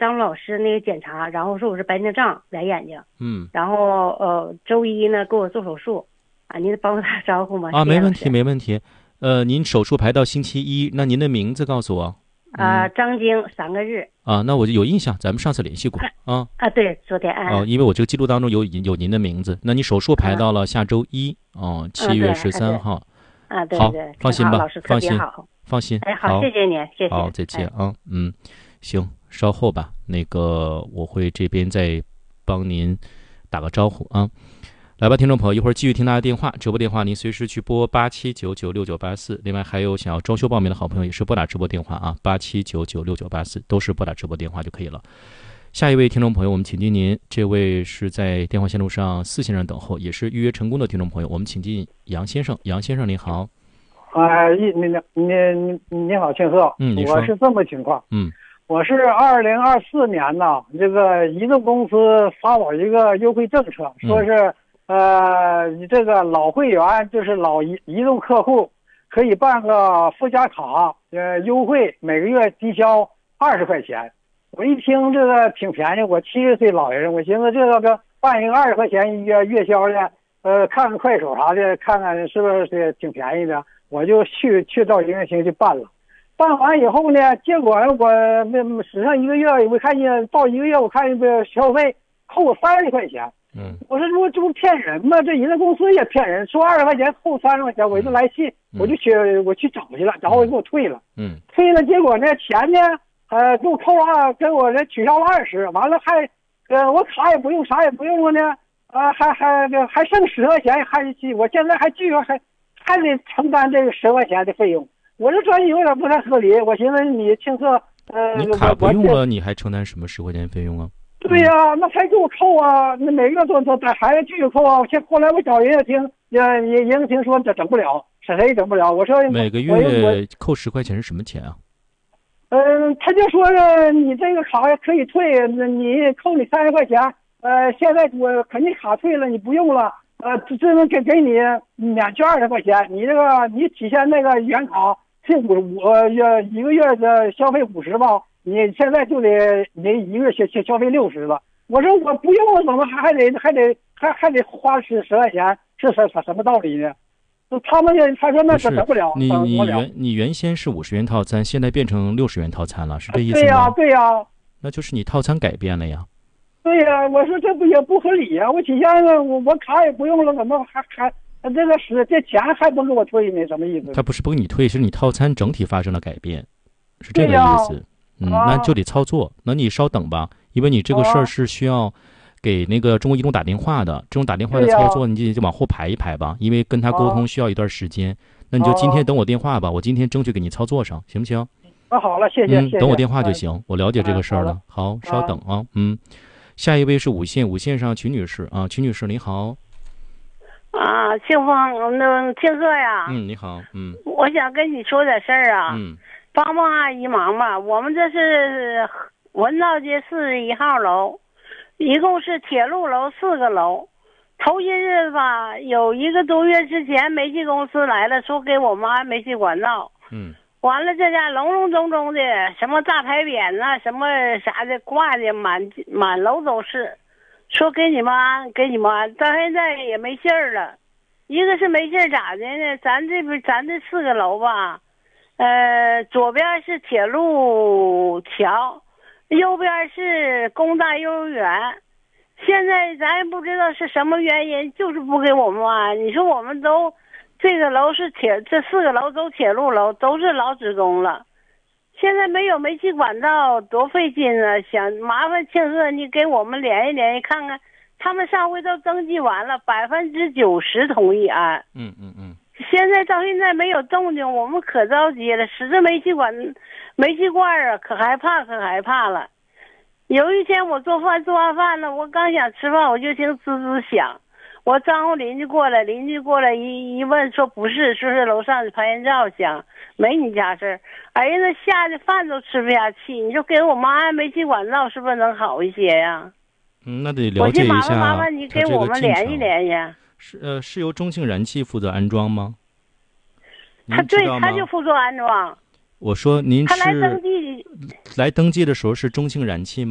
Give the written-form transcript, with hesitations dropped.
张老师那个检查，然后说我是白内障染眼睛， 嗯， 然后周一呢给我做手术，啊，您帮我打个招呼吗？ 啊， 谢谢老师。 没问题，没问题。您手术排到星期一，那您的名字告诉我。 张晶3个日。 啊，那我就有印象，咱们上次联系过啊。 对，昨天因为我这个记录当中有您的名字，那你手术排到了下周一，7月13号。 对， 好，放心吧， 老师特放心， 别好， 放心。 好，谢谢您，谢谢。 好，再见啊。行，稍后吧，那个我会这边再帮您打个招呼啊。来吧，听众朋友，一会儿继续听大家电话，直播电话您随时去拨87996984。另外还有想要装修报名的好朋友也是拨打直播电话啊，87996984都是拨打直播电话就可以了。下一位听众朋友，我们请进您，这位是在电话线路上4线上等候，也是预约成功的听众朋友，我们请进杨先生。杨先生您好。 你好，庆贺。 你说。 我是这么情况。我是2024年呢，这个移动公司发我一个优惠政策，说是这个老会员就是老移动客户可以办个附加卡，优惠每个月低消20块钱。我一听这个挺便宜，我70岁老人，我寻思这个办一个20块钱月消的，看看快手啥的，看看是不是挺便宜的，我就去到营业厅去办了。办完以后呢，结果我使上1个月，我看见到1个月，我看这个消费扣我30块钱。我说这不骗人吗？这移动公司也骗人，说20块钱扣30块钱，我就来信，我去找去了，然后给我退了。退了，结果呢钱呢，给我扣了，给我这取消了20，完了还，我卡也不用，啥也不用了呢，还剩10块钱，我现在还继续还得承担这个10块钱的费用。我这专业有点不太合理，我寻思你庆贺， 你卡不用了，你还承担什么10块钱费用啊？ 对呀，那还给我扣啊，那每个月都还继续扣啊。后来我找营业厅，营业厅说这整不了，谁也整不了。我说每个月扣10块钱是什么钱啊？ 他就说你这个卡可以退，你扣你30块钱，现在我肯定卡退了，你不用了，只能给你免去20块钱。你这个你体现那个原卡是1个月的消费50吧，你现在就得你1个月消费60了。我说我不用了，怎么还得花10块钱？是什么道理呢？他说那整不了。 你原先是50元套餐，现在变成60元套餐了，是这意思吗？ 对呀。 那就是你套餐改变了呀。 对呀，我说这也不合理呀！我体现了我卡也不用了，怎么还这钱还不给我退呢？什么意思？ 他不是不给你退，是你套餐整体发生了改变，是这个意思。那就得操作。那你稍等吧，因为你这个事儿是需要给那个中国移动打电话的，这种打电话的操作你就往后排一排吧，因为跟他沟通需要一段时间。那你就今天等我电话吧，我今天争取给你操作上，行不行？ 好了，谢谢。 等我电话就行，我了解这个事儿了。好，稍等啊。下一位是5线上曲女士啊，曲女士你好。 庆庆贺呀。 你好。 我想跟你说点事儿啊。帮阿姨忙吧。我们这是文道街41号楼，一共是铁路楼4个楼。头些日子吧，有1个多月之前，煤气公司来了，说给我们安煤气管道。完了，这家隆隆中中的，什么大牌匾呐，什么啥的挂的满楼都是，说给你们安，到现在也没信儿了。一个是没信儿咋的呢？咱这4个楼吧，左边是铁路桥，右边是工大幼儿园。现在咱也不知道是什么原因，就是不给我们安。你说我们都。这个楼是这4个楼都铁路楼，都是老职工了。现在没有煤气管道，多费劲啊！想麻烦庆贺你给我们联系联系，看看他们上回都登记完了，90%同意安。现在到现在没有动静，我们可着急了。使这煤气罐啊，可害怕了。有一天我做完饭了，我刚想吃饭，我就听滋滋响。我招呼邻居过来一问，说不是，说是楼上的排烟罩响，没你家事儿。哎呀，那吓得饭都吃不下去。你说给我们安煤气管道是不是能好一些呀？ 那得了解一下。 麻烦你给我们联系联系。是由中庆燃气负责安装吗？ 他就负责安装。 我说您是来登记的时候是中庆燃气吗？